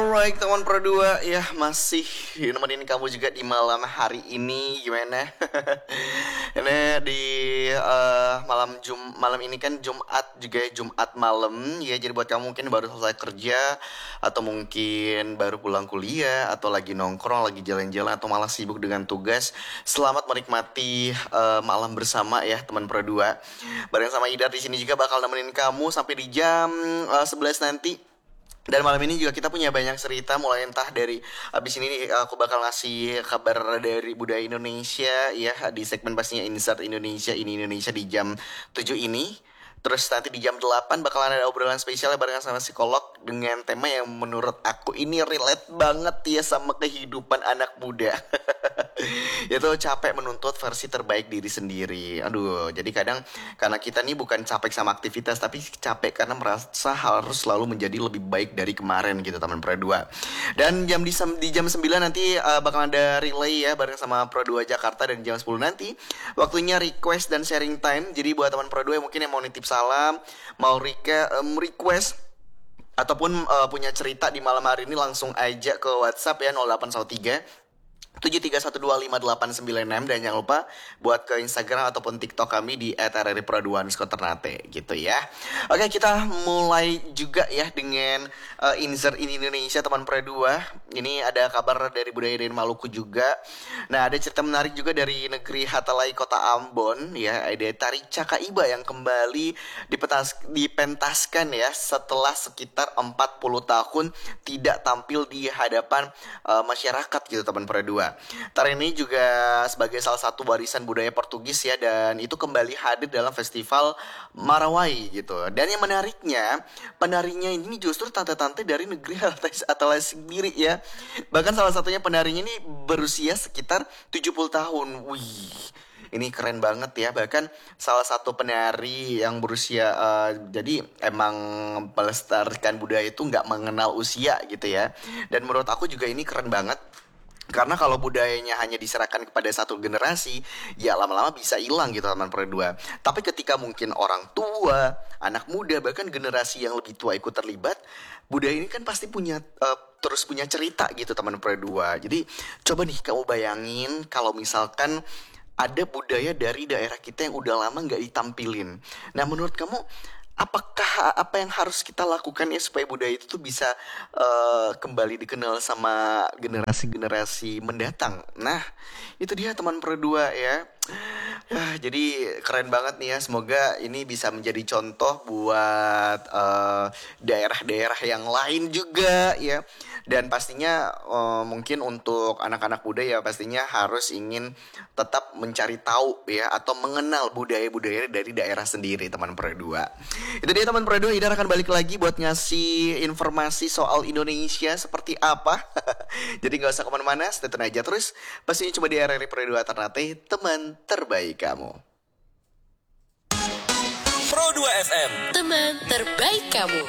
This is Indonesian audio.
Alright teman Pro 2 ya, masih nemenin kamu juga di malam hari ini. Gimana? Ini di malam ini kan Jumat juga ya, Jumat malam ya. Jadi buat kamu mungkin baru selesai kerja, atau mungkin baru pulang kuliah, atau lagi nongkrong, lagi jalan-jalan, atau malah sibuk dengan tugas, selamat menikmati malam bersama ya teman Pro 2. Bareng sama Ida di sini juga bakal nemenin kamu sampai di jam 11 nanti. Dan malam ini juga kita punya banyak cerita, mulai entah dari abis ini aku bakal ngasih kabar dari budaya Indonesia ya, di segmen pastinya Insert Indonesia, ini Indonesia di jam 7 ini. Terus nanti di jam 8 bakalan ada obrolan spesial barengan sama psikolog dengan tema yang menurut aku ini relate banget ya sama kehidupan anak muda. Yaitu capek menuntut versi terbaik diri sendiri. Aduh, jadi kadang karena kita nih bukan capek sama aktivitas, tapi capek karena merasa harus selalu menjadi lebih baik dari kemarin gitu teman Pro 2. Dan di jam 9 nanti bakal ada relay ya bareng sama Pro 2 Jakarta. Dan jam 10 nanti waktunya request dan sharing time. Jadi buat teman Pro 2 yang mungkin yang mau nitip salam, mau request ataupun punya cerita di malam hari ini, langsung aja ke WhatsApp ya 0813 731258896. Dan jangan lupa buat ke Instagram ataupun TikTok kami di @rripro2_ternate gitu ya. Oke, kita mulai juga ya dengan Insert ini Indonesia teman Pro 2. Ini ada kabar dari budaya dari Maluku juga. Nah, ada cerita menarik juga dari negeri Hatalai Kota Ambon ya. Ada tari Cakaiba yang kembali dipentaskan ya setelah sekitar 40 tahun tidak tampil di hadapan masyarakat gitu teman Pro 2. Tari ini juga sebagai salah satu warisan budaya Portugis ya, dan itu kembali hadir dalam festival Marawai gitu. Dan yang menariknya, penarinya ini justru tante-tante dari negeri Hatalai sendiri ya. Bahkan salah satunya penarinya ini berusia sekitar 70 tahun. Wih, ini keren banget ya. Bahkan salah satu penari yang berusia jadi emang melestarikan budaya itu nggak mengenal usia gitu ya. Dan menurut aku juga ini keren banget. Karena kalau budayanya hanya diserahkan kepada satu generasi, ya lama-lama bisa hilang gitu teman Pro 2. Tapi ketika mungkin orang tua, anak muda, bahkan generasi yang lebih tua ikut terlibat, budaya ini kan pasti terus punya cerita gitu teman Pro 2. Jadi coba nih kamu bayangin kalau misalkan ada budaya dari daerah kita yang udah lama gak ditampilin. Nah, menurut kamu apa yang harus kita lakukan ya supaya budaya itu tuh bisa kembali dikenal sama generasi-generasi mendatang? Nah, itu dia teman Pro 2 ya. Jadi keren banget nih ya. Semoga ini bisa menjadi contoh buat daerah-daerah yang lain juga ya. Dan pastinya mungkin untuk anak-anak muda ya pastinya harus ingin tetap mencari tahu ya, atau mengenal budaya-budaya dari daerah sendiri teman Pro 2. Itu dia teman Pro 2, Ida akan balik lagi buat ngasih informasi soal Indonesia seperti apa. Jadi gak usah kemana-mana, stay tune aja terus. Pastinya cuma di RRI Pro 2 Ternate, teman terbaik kamu. Pro 2 FM, teman terbaik kamu.